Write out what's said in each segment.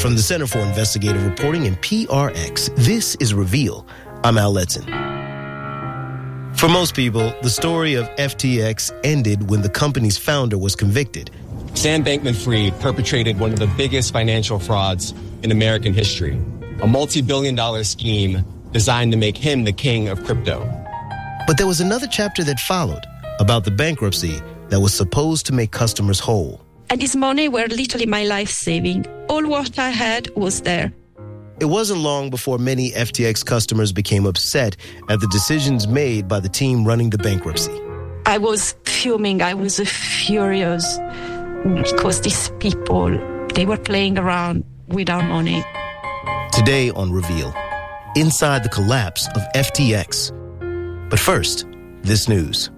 From the Center for Investigative Reporting and PRX, this is Reveal. I'm Al Letson. For most people, the story of FTX ended when the company's founder was convicted. Sam Bankman-Fried perpetrated one of the biggest financial frauds in American history, a multi-billion-dollar scheme designed to make him the king of crypto. But there was another chapter that followed about the bankruptcy that was supposed to make customers whole. And this money were literally my life saving. All what I had was there. It wasn't long before many FTX customers became upset at the decisions made by the team running the bankruptcy. I was fuming. I was furious because these people, they were playing around with our money. Today on Reveal, inside the collapse of FTX. But first, this news.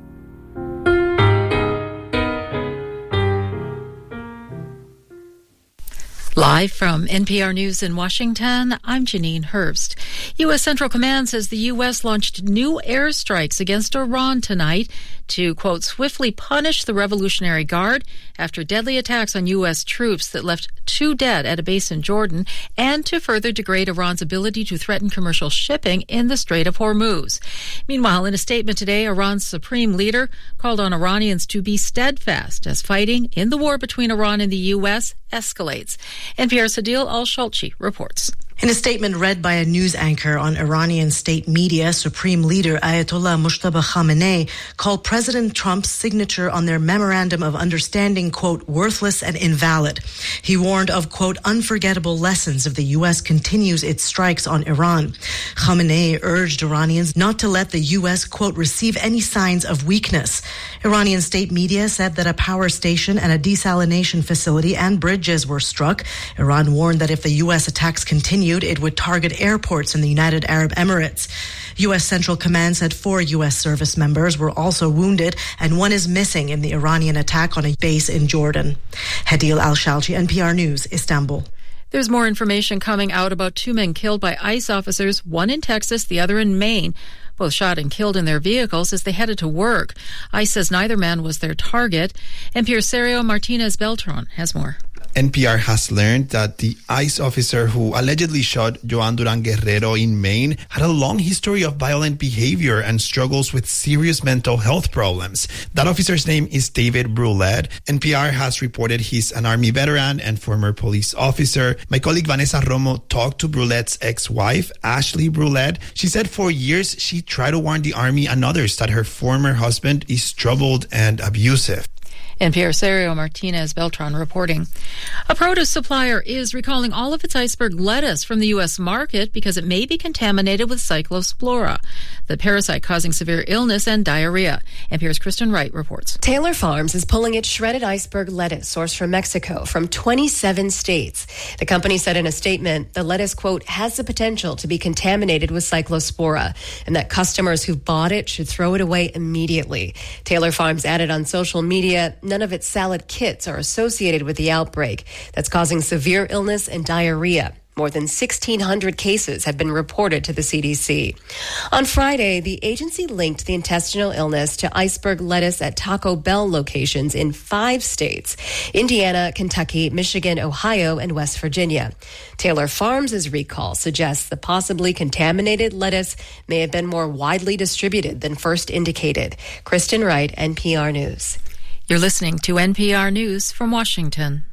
Live from NPR News in Washington, I'm Janine Herbst. U.S. Central Command says the U.S. launched new airstrikes against Iran tonight to, quote, swiftly punish the Revolutionary Guard after deadly attacks on U.S. troops that left 2 dead at a base in Jordan, and to further degrade Iran's ability to threaten commercial shipping in the Strait of Hormuz. Meanwhile, in a statement today, Iran's supreme leader called on Iranians to be steadfast as fighting in the war between Iran and the U.S. escalates. NPR's Adil Al-Shalchi reports. In a statement read by a news anchor on Iranian state media, Supreme Leader Ayatollah Mojtaba Khamenei called President Trump's signature on their memorandum of understanding, quote, worthless and invalid. He warned of, quote, unforgettable lessons if the U.S. continues its strikes on Iran. Khamenei urged Iranians not to let the U.S., quote, receive any signs of weakness. Iranian state media said that a power station and a desalination facility and bridges were struck. Iran warned that if the U.S. attacks continued, it would target airports in the United Arab Emirates. U.S. Central Command said 4 U.S. service members were also wounded and 1 is missing in the Iranian attack on a base in Jordan. Hadil Al-Shalchi, NPR News, Istanbul. There's more information coming out about 2 men killed by ICE officers, one in Texas, the other in Maine. Both shot and killed in their vehicles as they headed to work. ICE says neither man was their target. NPR's Sergio Martinez Beltran has more. NPR has learned that the ICE officer who allegedly shot Joan Duran Guerrero in Maine had a long history of violent behavior and struggles with serious mental health problems. That officer's name is David Brulette. NPR has reported he's an Army veteran and former police officer. My colleague Vanessa Romo talked to Brulette's ex-wife, Ashley Brulette. She said for years she tried to warn the Army and others that her former husband is troubled and abusive. NPR's Sergio Martinez Beltran reporting. A produce supplier is recalling all of its iceberg lettuce from the U.S. market because it may be contaminated with Cyclospora, the parasite causing severe illness and diarrhea. NPR's Kristen Wright reports. Taylor Farms is pulling its shredded iceberg lettuce sourced from Mexico from 27 states. The company said in a statement the lettuce, quote, has the potential to be contaminated with Cyclospora and that customers who bought it should throw it away immediately. Taylor Farms added on social media, none of its salad kits are associated with the outbreak that's causing severe illness and diarrhea. More than 1,600 cases have been reported to the CDC. On Friday, the agency linked the intestinal illness to iceberg lettuce at Taco Bell locations in 5 states: Indiana, Kentucky, Michigan, Ohio, and West Virginia. Taylor Farms' recall suggests the possibly contaminated lettuce may have been more widely distributed than first indicated. Kristen Wright, NPR News. You're listening to NPR News from Washington.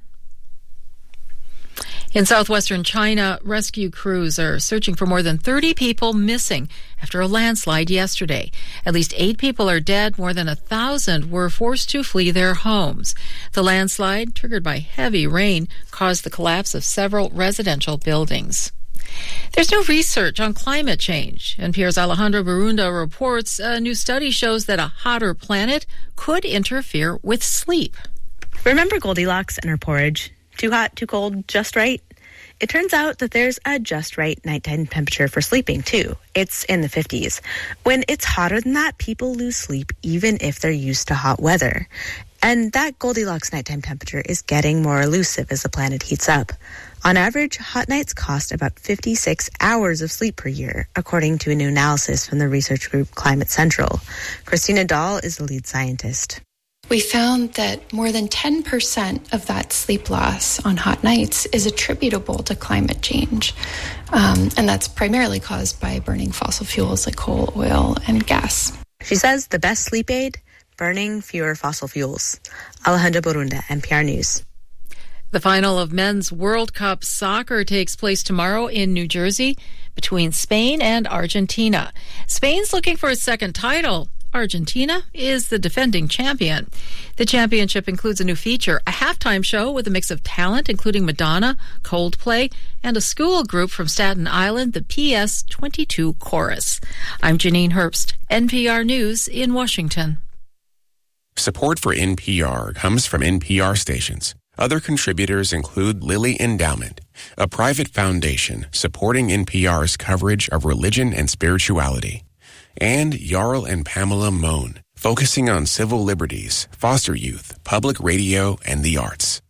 In southwestern China, rescue crews are searching for more than 30 people missing after a landslide yesterday. At least 8 people are dead. More than 1,000 were forced to flee their homes. The landslide, triggered by heavy rain, caused the collapse of several residential buildings. There's no research on climate change. NPR's Alejandro Barunda reports a new study shows that a hotter planet could interfere with sleep. Remember Goldilocks and her porridge? Too hot, too cold, just right? It turns out that there's a just right nighttime temperature for sleeping, too. It's in the 50s. When it's hotter than that, people lose sleep even if they're used to hot weather. And that Goldilocks nighttime temperature is getting more elusive as the planet heats up. On average, hot nights cost about 56 hours of sleep per year, according to a new analysis from the research group Climate Central. Christina Dahl is the lead scientist. We found that more than 10% of that sleep loss on hot nights is attributable to climate change. And that's primarily caused by burning fossil fuels like coal, oil, and gas. She says the best sleep aid, burning fewer fossil fuels. Alejandra Borunda, NPR News. The final of men's World Cup soccer takes place tomorrow in New Jersey between Spain and Argentina. Spain's looking for its second title. Argentina is the defending champion. The championship includes a new feature, a halftime show with a mix of talent, including Madonna, Coldplay, and a school group from Staten Island, the PS22 Chorus. I'm Janine Herbst, NPR News in Washington. Support for NPR comes from NPR stations. Other contributors include Lilly Endowment, a private foundation supporting NPR's coverage of religion and spirituality, and Jarl and Pamela Mohn, focusing on civil liberties, foster youth, public radio, and the arts.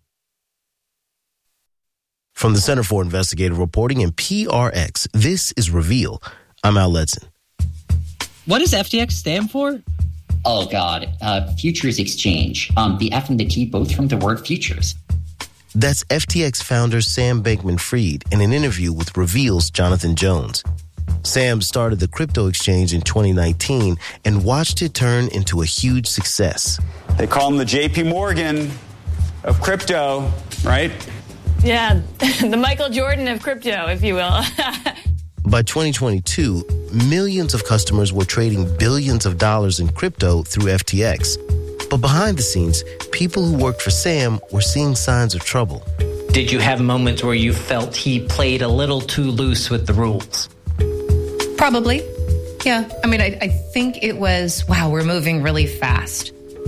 From the Center for Investigative Reporting and PRX, this is Reveal. I'm Al Letson. What does FTX stand for? Oh, God. Futures exchange. The F and the T both from the word futures. That's FTX founder Sam Bankman-Fried in an interview with Reveal's Jonathan Jones. Sam started the crypto exchange in 2019 and watched it turn into a huge success. They call him the JP Morgan of crypto, right? Yeah, the Michael Jordan of crypto, if you will. By 2022, millions of customers were trading billions of dollars in crypto through FTX. But behind the scenes, people who worked for Sam were seeing signs of trouble. Did you have moments where you felt he played a little too loose with the rules? Probably. Yeah. I mean, I think it was, wow, we're moving really fast.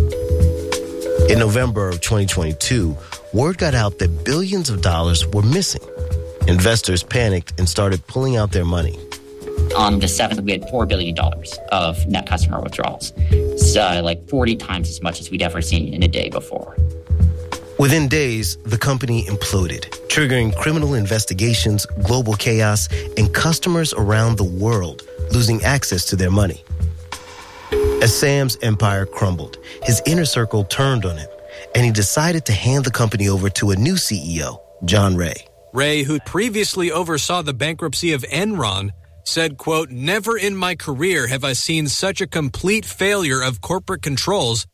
In November of 2022, word got out that billions of dollars were missing. Investors panicked and started pulling out their money. On the 7th, we had $4 billion of net customer withdrawals. It's like 40 times as much as we'd ever seen in a day before. Within days, the company imploded, triggering criminal investigations, global chaos, and customers around the world losing access to their money. As Sam's empire crumbled, his inner circle turned on him, and he decided to hand the company over to a new CEO, John Ray. Ray, who previously oversaw the bankruptcy of Enron, said, quote, "Never in my career have I seen such a complete failure of corporate controls."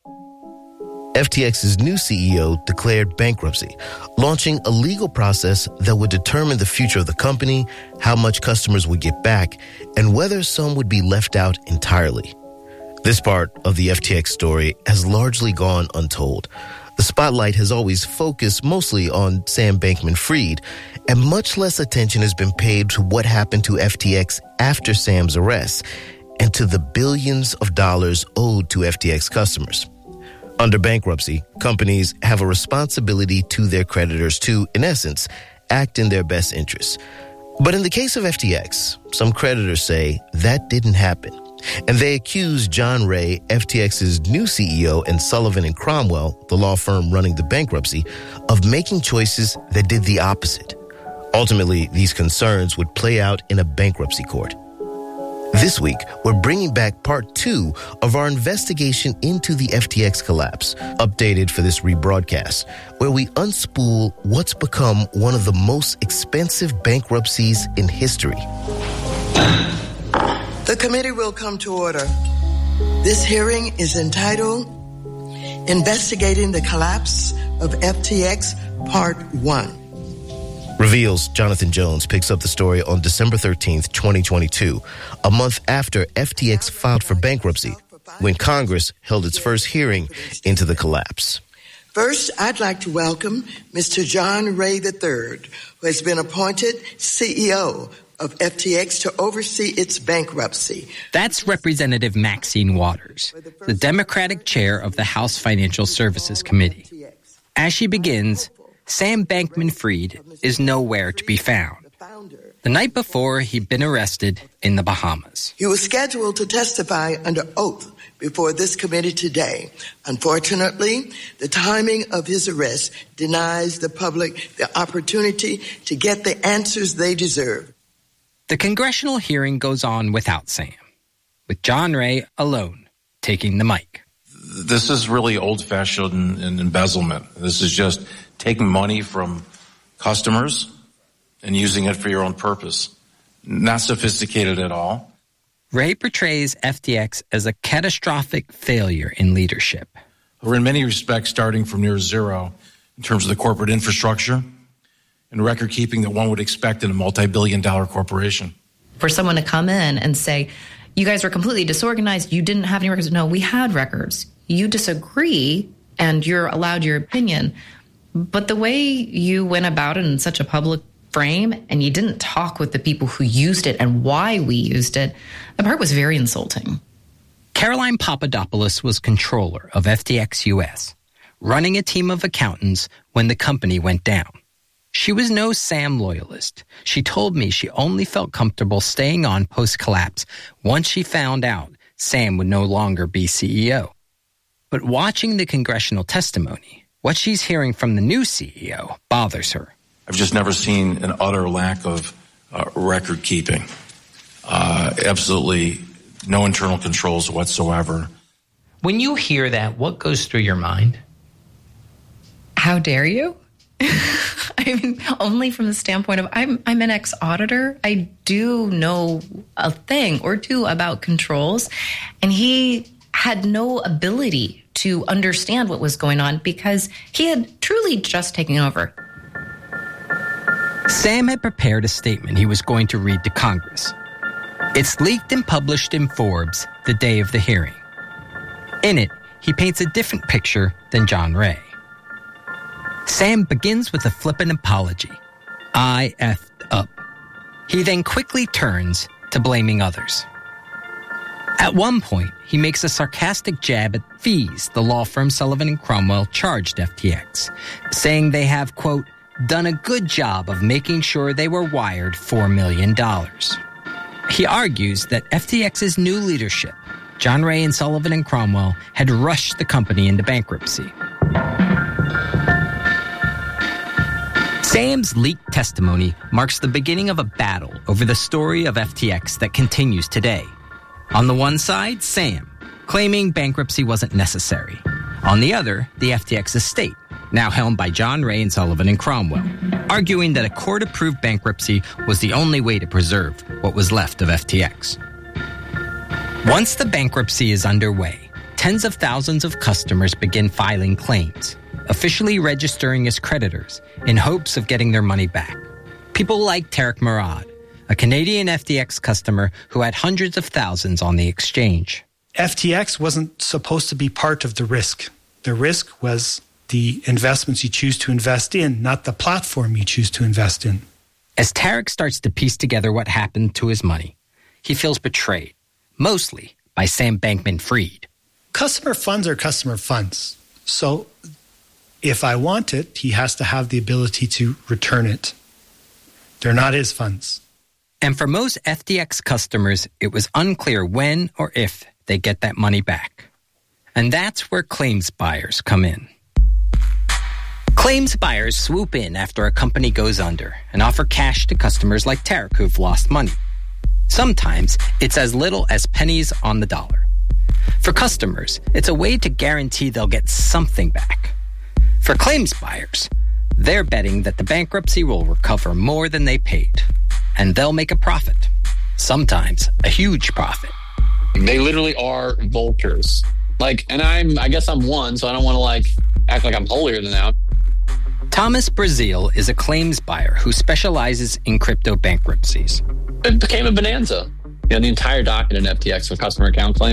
FTX's new CEO declared bankruptcy, launching a legal process that would determine the future of the company, how much customers would get back, and whether some would be left out entirely. This part of the FTX story has largely gone untold. The spotlight has always focused mostly on Sam Bankman-Fried, and much less attention has been paid to what happened to FTX after Sam's arrest and to the billions of dollars owed to FTX customers. Under bankruptcy, companies have a responsibility to their creditors to, in essence, act in their best interests. But in the case of FTX, some creditors say that didn't happen. And they accuse John Ray, FTX's new CEO, and Sullivan & Cromwell, the law firm running the bankruptcy, of making choices that did the opposite. Ultimately, these concerns would play out in a bankruptcy court. This week, we're bringing back part 2 of our investigation into the FTX collapse, updated for this rebroadcast, where we unspool what's become one of the most expensive bankruptcies in history. The committee will come to order. This hearing is entitled Investigating the Collapse of FTX, Part 1. Reveal's Jonathan Jones picks up the story on December 13th, 2022, a month after FTX filed for bankruptcy, when Congress held its first hearing into the collapse. First, I'd like to welcome Mr. John Ray III, who has been appointed CEO of FTX to oversee its bankruptcy. That's Representative Maxine Waters, the Democratic chair of the House Financial Services Committee. As she begins, Sam Bankman-Fried is nowhere to be found. The night before, he'd been arrested in the Bahamas. He was scheduled to testify under oath before this committee today. Unfortunately, the timing of his arrest denies the public the opportunity to get the answers they deserve. The congressional hearing goes on without Sam, with John Ray alone taking the mic. This is really old-fashioned embezzlement. This is just taking money from customers and using it for your own purpose. Not sophisticated at all. Ray portrays FTX as a catastrophic failure in leadership. We're in many respects starting from near zero in terms of the corporate infrastructure and record keeping that one would expect in a multi-billion-dollar corporation. For someone to come in and say, you guys were completely disorganized, you didn't have any records. No, we had records. You disagree, and you're allowed your opinion. But the way you went about it in such a public frame, and you didn't talk with the people who used it and why we used it, the part was very insulting. Caroline Papadopoulos was controller of FTX US, running a team of accountants when the company went down. She was no Sam loyalist. She told me she only felt comfortable staying on post-collapse once she found out Sam would no longer be CEO. But watching the congressional testimony, what she's hearing from the new CEO bothers her. I've just never seen an utter lack of record keeping. Absolutely no internal controls whatsoever. When you hear that, what goes through your mind? How dare you? I mean, only from the standpoint of I'm an ex-auditor. I do know a thing or two about controls, and he had no ability to understand what was going on because he had truly just taken over. Sam had prepared a statement he was going to read to Congress. It's leaked and published in Forbes the day of the hearing. In it, he paints a different picture than John Ray. Sam begins with a flippant apology. I effed up. He then quickly turns to blaming others. At one point, he makes a sarcastic jab at fees the law firm Sullivan & Cromwell charged FTX, saying they have, quote, done a good job of making sure they were wired $4 million. He argues that FTX's new leadership, John Ray and Sullivan & Cromwell, had rushed the company into bankruptcy. Sam's leaked testimony marks the beginning of a battle over the story of FTX that continues today. On the one side, Sam, claiming bankruptcy wasn't necessary. On the other, the FTX estate, now helmed by John Ray and Sullivan & Cromwell, arguing that a court-approved bankruptcy was the only way to preserve what was left of FTX. Once the bankruptcy is underway, tens of thousands of customers begin filing claims, officially registering as creditors in hopes of getting their money back. People like Tarek Murad, a Canadian FTX customer who had hundreds of thousands on the exchange. FTX wasn't supposed to be part of the risk. The risk was the investments you choose to invest in, not the platform you choose to invest in. As Tarek starts to piece together what happened to his money, he feels betrayed, mostly by Sam Bankman-Fried. Customer funds are customer funds. So if I want it, he has to have the ability to return it. They're not his funds. And for most FTX customers, it was unclear when or if they get that money back. And that's where claims buyers come in. Claims buyers swoop in after a company goes under and offer cash to customers like Tarek who've lost money. Sometimes it's as little as pennies on the dollar. For customers, it's a way to guarantee they'll get something back. For claims buyers, they're betting that the bankruptcy will recover more than they paid. And they'll make a profit. Sometimes a huge profit. They literally are vultures. And I guess I'm one, so I don't want to act like I'm holier than thou. Thomas Brazil is a claims buyer who specializes in crypto bankruptcies. It became a bonanza. The entire docket in FTX for customer account claims